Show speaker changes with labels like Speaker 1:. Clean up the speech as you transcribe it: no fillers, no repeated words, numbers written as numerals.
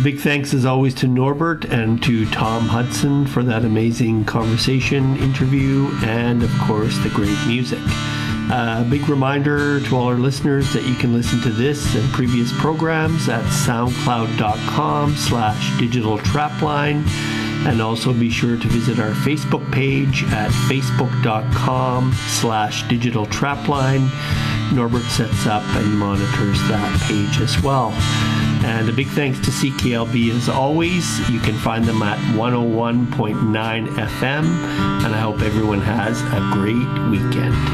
Speaker 1: big thanks as always to Norbert and to Tom Hudson for that amazing conversation interview, and of course the great music. A big reminder to all our listeners that you can listen to this and previous programs at soundcloud.com/digitaltrapline, and also be sure to visit our Facebook page at facebook.com/digitaltrapline. Norbert sets up and monitors that page as well. And a big thanks to CKLB as always. You can find them at 101.9 FM, and I hope everyone has a great weekend.